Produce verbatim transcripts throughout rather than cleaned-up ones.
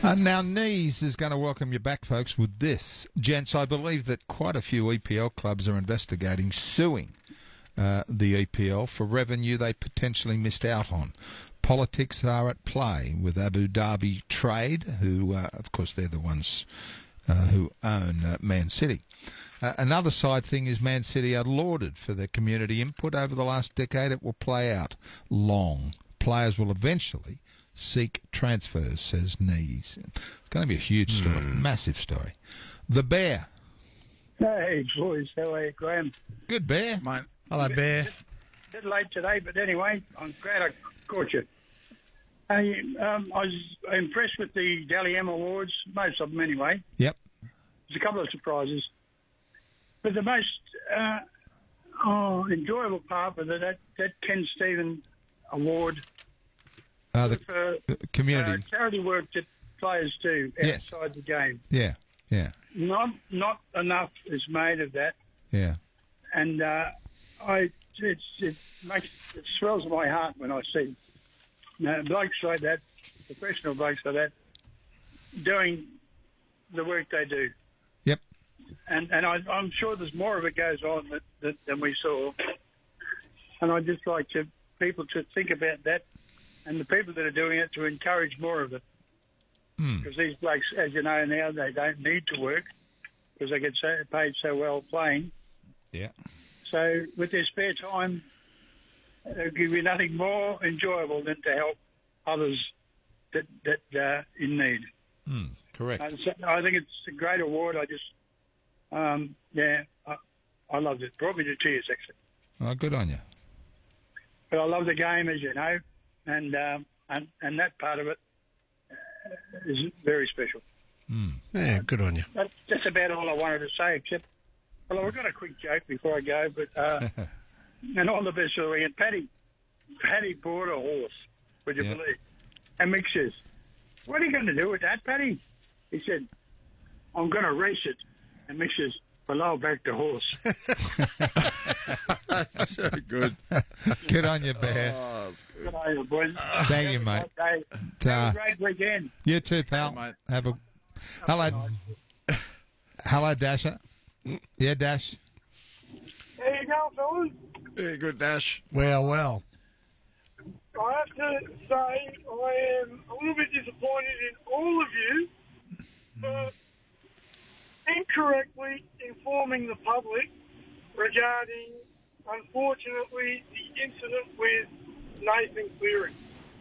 Uh, now, Knees is going to welcome you back, folks, with this. Gents, I believe that quite a few E P L clubs are investigating suing uh, the E P L for revenue they potentially missed out on. Politics are at play with Abu Dhabi Trade, who, uh, of course, they're the ones uh, who own uh, Man City. Uh, another side thing is Man City are lauded for their community input over the last decade. It will play out long. Players will eventually seek transfers, says Knees. It's going to be a huge story, mm. massive story. The Bear. Hey, boys. How are you, Graham? Good, Bear. Mate. Hello, Bear. A bit, bit late today, but anyway, I'm glad I caught you. Hey, um, I was impressed with the Dally M Awards, most of them anyway. Yep. There's a couple of surprises. But the most uh, oh, enjoyable part was that, that Ken Stephen Award Uh, the for uh, community. uh, charity work that players do Yes. outside the game. Yeah, yeah, Not not enough is made of that, yeah. and uh, I it's, it makes it swells my heart when I see you know, blokes like that, professional blokes like that, doing the work they do. Yep. And and I, I'm sure there's more of it goes on that, that, than we saw. And I'd just like to people to think about that, and the people that are doing it to encourage more of it. Because mm. these blokes, as you know now, they don't need to work because they get so, paid so well playing. Yeah. So with their spare time, it'll give you nothing more enjoyable than to help others that that uh, in need. Mm. Correct. Uh, so I think it's a great award. I just, um, yeah, I, I loved it. Brought me to tears, actually. Oh, good on you. But I love the game, as you know, and um, and and that part of it uh, is very special. Mm. Yeah, good on you. That's just about all I wanted to say, except, well, I've got a quick joke before I go, but, uh, and all the best for the weekend. Paddy, Paddy bought a horse, would you yeah. believe? And Mick says, what are you going to do with that, Paddy? He said, I'm going to race it. And Mick says, well, I'll back the horse. That's so good. Good on you, Bear. Oh, that's good. Good on you, boys. Thank you, mate. Okay. Uh, Have a great weekend. You too, pal. Hey, mate. Have a hello, hello, Dasher. Yeah, Dash. There you go, fellas. Yeah, good, Dash. Well, well. I have to say I am a little bit disappointed in all of you for incorrectly informing the public regarding, unfortunately, the incident with Nathan Cleary.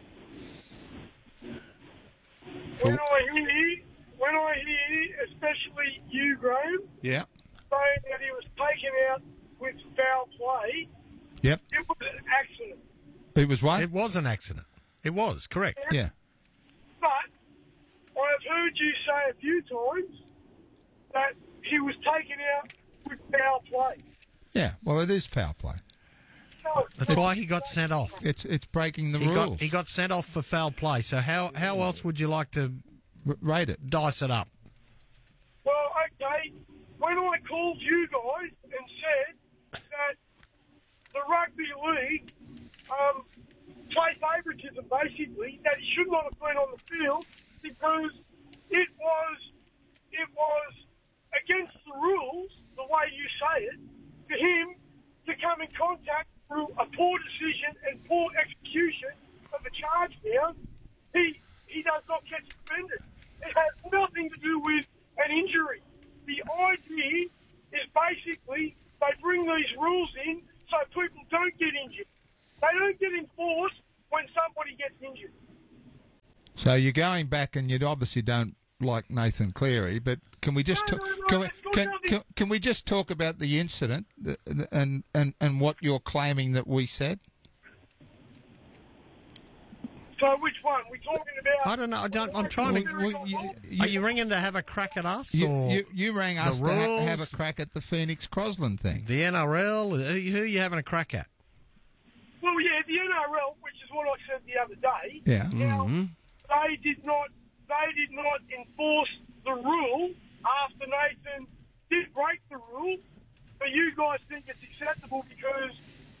When I hear, when I hear, especially you, Graham, Yeah. saying that he was taken out with foul play, Yep. it was an accident. It was what? It was an accident. It was, correct. Yeah. But I've heard you say a few times that he was taken out with foul play. Yeah. Well, it is foul play. So, That's why he got sent off. It's it's breaking the He rules. got, he got sent off for foul play. So how, how else would you like to R- rate it. dice it up? well, okay, when I called you guys and said that the rugby league um, play favouritism, basically, that he should not have been on the field because it was it was against the rules, the way you say it, for him to come in contact through a poor decision and poor execution of a charge down, he he does not get suspended. It has nothing to do with an injury. The idea is basically they bring these rules in so people don't get injured. They don't get enforced when somebody gets injured. So you're going back, and you obviously don't like Nathan Cleary, but can we just No, ta- no, no, can, we, that's got can, nothing- can can we just talk about the incident th- th- and and and what you're claiming that we said? So which one? We're talking about... I don't know. I don't, I'm trying to. Well, well, you, Are you ringing to have a crack at us? you, or you, you rang us the to ha- rules? have a crack at the Phoenix Crosland thing. The N R L? Who, who are you having a crack at? Well, yeah, the N R L, which is what I said the other day. Yeah. Now, Mm-hmm. they did not they did not enforce the rule after Nathan did break the rule. But you guys think it's acceptable because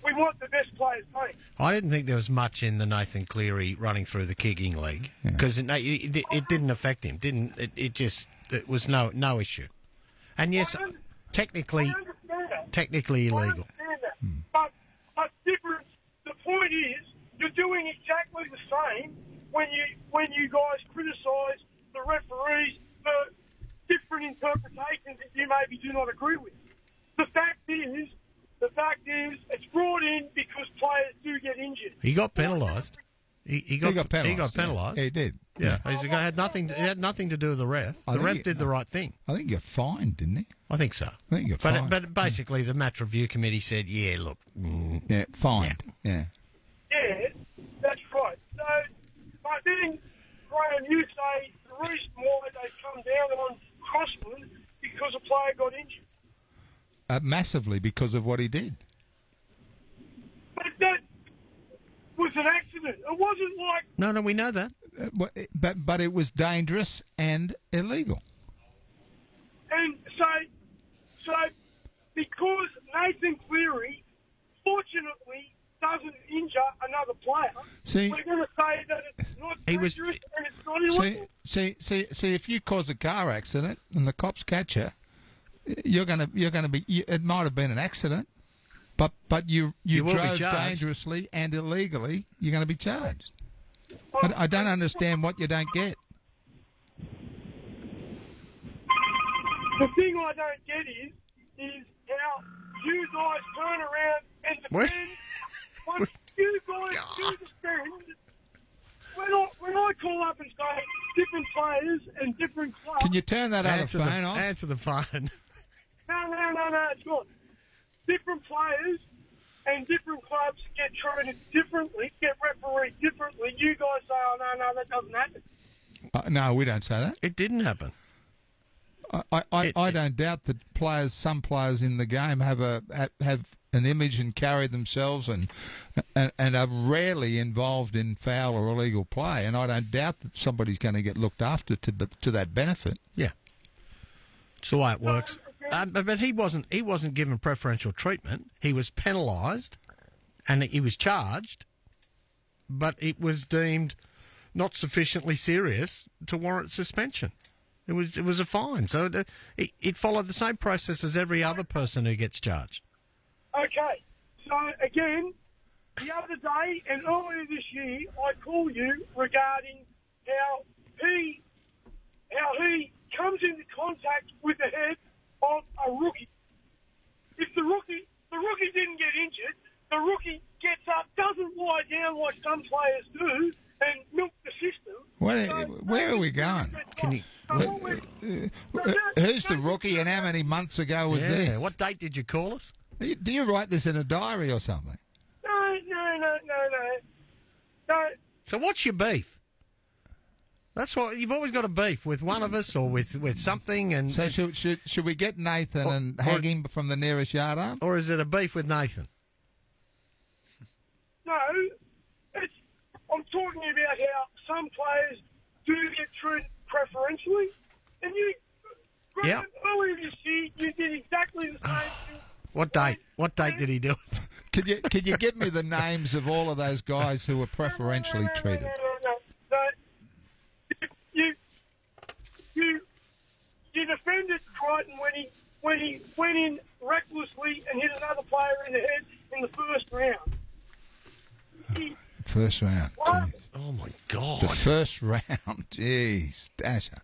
we want the best players playing. I didn't think there was much in the Nathan Cleary running through the kicking league because it, it, it, it didn't affect him. Didn't it? It just it was no no issue. And yes, I under- technically I understand that. technically I illegal. understand that. But, but different. The point is, you're doing exactly the same when you when you guys criticise the referees for different interpretations that you maybe do not agree with. The fact is, the fact is, it's brought in because players do get injured. He got penalised. He, he got He got penalised. He got penalised. Yeah, he did. Yeah, He's- it had nothing. It had nothing to do with the ref. I The think ref he- did the right thing. I think he got fined, didn't he? I think so. I think he got But fined. but basically, the match review committee said, "Yeah, look, mm, yeah, fined. Yeah. Yeah, that's right. So, but then, Graham, you say the reason why they come down on Crossman because a player got injured. Uh, massively because of what he did. But that was an accident. It wasn't like no, no, we know that." Uh, but- but but it was dangerous and illegal. And so, so because Nathan Cleary, fortunately, doesn't injure another player, See- we're going to say that it's not He was- dangerous and it's not See, illegal. see, see, see. If you cause a car accident and the cops catch you, you're gonna, you're gonna be. You, it might have been an accident, but but you you, You will be drove charged. dangerously and illegally. You're going to be charged. I, I don't understand what you don't get. The thing I don't get is, is how you guys turn around and What? defend. What you guys do defend. When I, when I call up and say different players and different clubs, Can you turn that other Answer phone the, off? answer the phone. no, no, no, no, it's not. Different players and different clubs get treated differently, get refereed differently. You guys say, oh, no, no, that doesn't happen. Uh, no, we don't say that. It didn't happen. I, I, I, It- I don't doubt that players, some players in the game have a have, have an image and carry themselves and, and and are rarely involved in foul or illegal play. And I don't doubt that somebody's going to get looked after to to that benefit. Yeah, it's the way it works. Uh, but, but he wasn't. He wasn't given preferential treatment. He was penalised, and he was charged. But it was deemed not sufficiently serious to warrant suspension. It was. It was a fine. So it, it, it followed the same process as every other person who gets charged. Okay, so again, the other day and earlier this year, I called you regarding how he how he comes into contact with the head of a rookie. If the rookie the rookie didn't get injured, the rookie gets up, doesn't lie down like some players do, and milk the system. Where, So- where are we going? Can you? So what we're- Uh, Who's the rookie and how many months ago was Yeah. this? What date did you call us? Do you write this in a diary or something? No, no, no, no, no. No, So what's your beef? That's what you've always got a beef with one of us or with, with something, and So should, should should we get Nathan Or- and or- hang him from the nearest yardarm? or is it a beef with Nathan? no. It's, I'm talking about how some players do get treated preferentially, and you. Yeah. Earlier this year, you did exactly the same thing. What date? What date did he do it? Could you could you give me the names of all of those guys who were preferentially treated? No, no, no, no. No. You, you, you defended Crichton when he when he went in recklessly and hit another player in the head in the first round. He, First round. What? Jeez. Oh my God! The first round. Jeez, Dasher.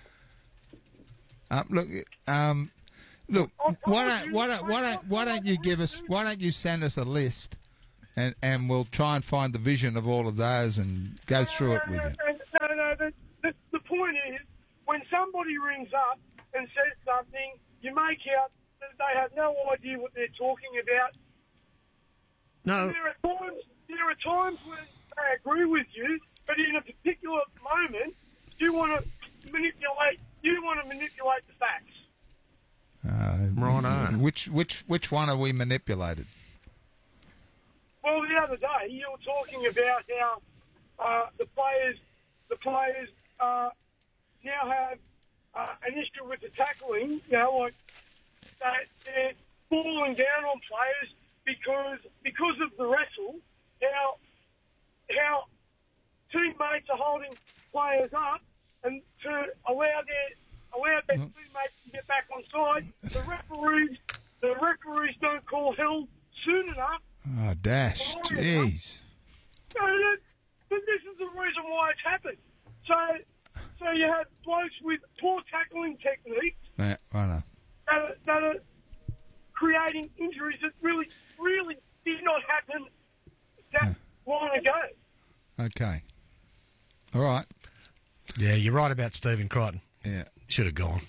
Um, look, um, look. Why don't why don't why don't why don't you give us? Why don't you send us a list, and and we'll try and find the vision of all of those and go through it with you. No, no, no. The, the, the point is, when somebody rings up and says something, you make out that they have no idea what they're talking about. No, There are times, there are times when they agree with you, but in a particular moment, you want to manipulate. You want to manipulate the facts. Uh, Righto. Which which which one are we manipulated? Well, the other day you were talking about how uh, the players, the players uh, now have uh, an issue with the tackling. You know, like they, they're falling down on players because because of the wrestle, how how teammates are holding players up and to allow their allow their teammates to get back on side. The referees the referees don't call held soon enough. Oh, Dash. Jeez. So that, but this is the reason why it's happened. So so you have blokes with poor tackling techniques Yeah, I know. that are, that are creating injuries that really, really did not happen that long ago. Okay. All right. Yeah, you're right about Stephen Crichton. Yeah. Should have gone.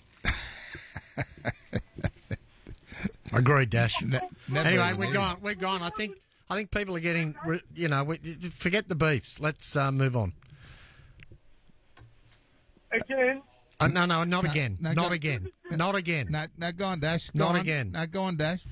Agreed, Dash. Ne- never Anyway, even we're knew. gone. We're gone. I think. I think people are getting. re- You know, we, forget the beefs. Let's uh, move on. Again, Uh, no, no, not No, again. no, not go- again. Not again. No, no, go on, Dash. Go Not on. again. No, go on, Dash.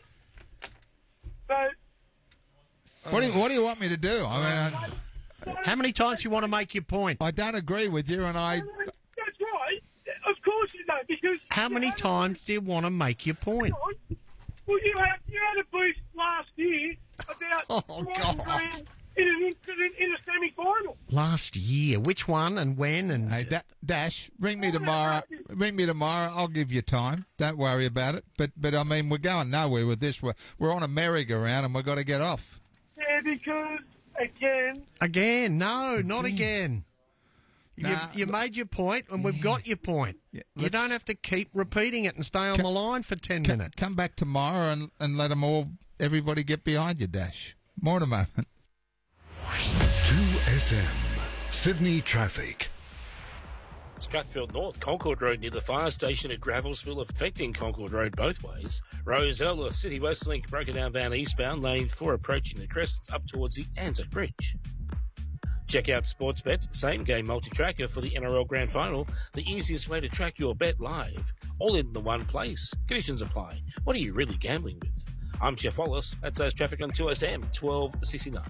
so What do you What do you want me to do? I mean, How many times you want to make your point? I, I don't agree with you, and I. that's right. Of course you don't, because How you many had- times do you want to make your point? Well, you had you had a beef last year about Oh, Brighton God. being in an incident in a semi-final. Last year, which one and when and Hey, da- Dash, ring me tomorrow. Ring me tomorrow. I'll give you time. Don't worry about it. But, but I mean, we're going nowhere with this. We're, we're on a merry-go-round, and we've got to get off. Yeah, because again, again? No, not again. You, Nah, you made your point, and we've got your point. Yeah, you let's- don't have to keep repeating it and stay on Ca- the line for ten C- minutes. come back tomorrow and, and let them all, everybody get behind you, Dash. More in a moment. two S M, Sydney traffic. Strathfield North, Concord Road near the fire station at Gravelsville, affecting Concord Road both ways. Roselle, a City West Link, broken down bound eastbound, lane four approaching the crests up towards the Anzac Bridge. Check out Sportsbet's same game multi-tracker for the N R L Grand Final, the easiest way to track your bet live, all in the one place. Conditions apply. What are you really gambling with? I'm Jeff Wallace. That's those traffic on two S M twelve sixty-nine.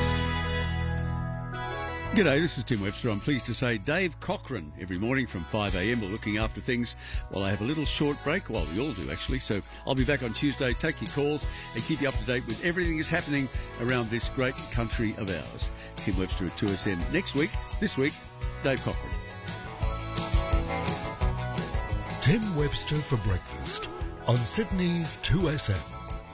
G'day, this is Tim Webster. I'm pleased to say Dave Cochran every morning from five a m. We're looking after things while I have a little short break. Well, we all do, actually. So I'll be back on Tuesday, take your calls and keep you up to date with everything that's happening around this great country of ours. Tim Webster at two S M next week. This week, Dave Cochran. Tim Webster for breakfast on Sydney's two S M.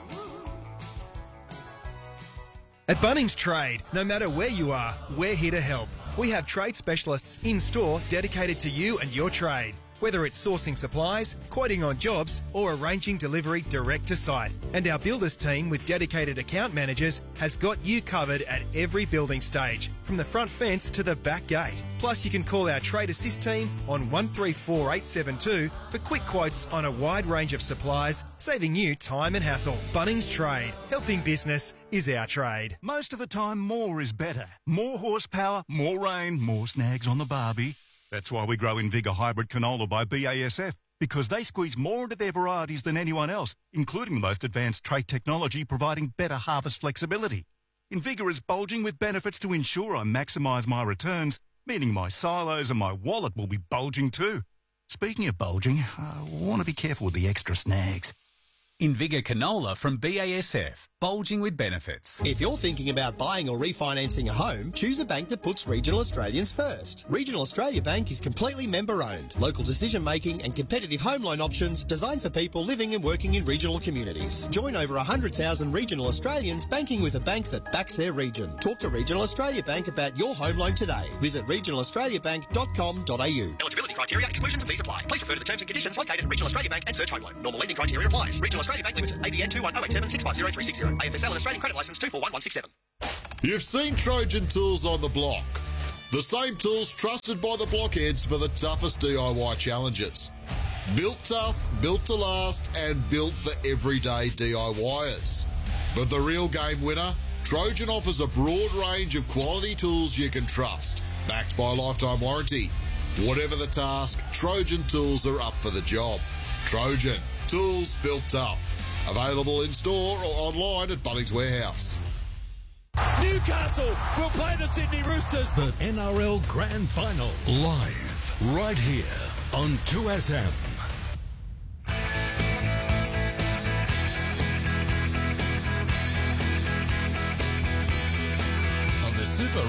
At Bunnings Trade, no matter where you are, we're here to help. We have trade specialists in-store dedicated to you and your trade. Whether it's sourcing supplies, quoting on jobs, or arranging delivery direct to site. And our builders team with dedicated account managers has got you covered at every building stage, from the front fence to the back gate. Plus you can call our Trade Assist team on one three four eight seven two for quick quotes on a wide range of supplies, saving you time and hassle. Bunnings Trade, helping business is our trade. Most of the time, more is better. More horsepower, more rain, more snags on the barbie. That's why we grow Invigor Hybrid Canola by B A S F, because they squeeze more into their varieties than anyone else, including the most advanced trait technology providing better harvest flexibility. Invigor is bulging with benefits to ensure I maximise my returns, meaning my silos and my wallet will be bulging too. Speaking of bulging, I want to be careful with the extra snags. Invigor Canola from B A S F, bulging with benefits. If you're thinking about buying or refinancing a home, choose a bank that puts regional Australians first. Regional Australia Bank is completely member-owned. Local decision-making and competitive home loan options designed for people living and working in regional communities. Join over one hundred thousand regional Australians banking with a bank that backs their region. Talk to Regional Australia Bank about your home loan today. Visit regional australia bank dot com dot a u. Eligibility criteria, exclusions and fees apply. Please refer to the terms and conditions located at Regional Australia Bank and search home loan. Normal lending criteria applies. Regional Australia Bank Limited, A B N two one zero eight seven six five zero three six zero, A F S L and Australian Credit Licence two four one one six seven. You've seen Trojan Tools on the block. The same tools trusted by the blockheads for the toughest D I Y challenges. Built tough, built to last, and built for everyday DIYers. But the real game winner? Trojan offers a broad range of quality tools you can trust, backed by lifetime warranty. Whatever the task, Trojan Tools are up for the job. Trojan, tools built tough. Available in store or online at Bunnings Warehouse. Newcastle will play the Sydney Roosters. The N R L Grand Final, live, right here on two S M. Super